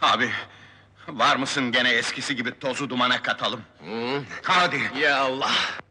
Abi, var mısın gene eskisi gibi tozu dumana katalım? Hı? Hadi! Ya Allah!